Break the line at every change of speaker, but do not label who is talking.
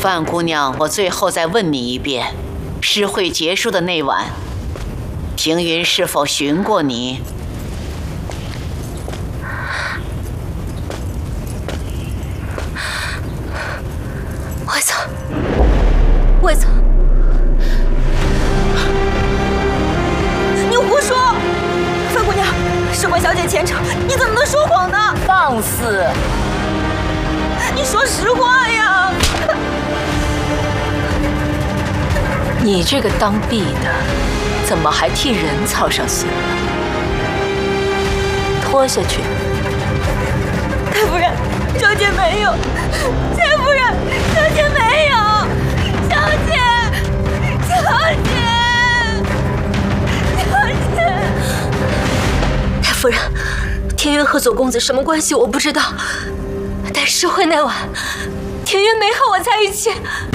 范姑娘，我最后再问你一遍，诗会结束的那晚，庭云是否寻过你？
外层，外层，你胡说！范姑娘，事关小姐前程，你怎么能说谎呢？
放肆！
你说实话呀！
你这个当婢的，怎么还替人操上心了？拖下去。
太夫人，小姐没有。太夫人，小姐没有。小姐，小姐，小姐。太夫人，庭云和左公子什么关系我不知道，但诗会那晚，庭云没和我在一起。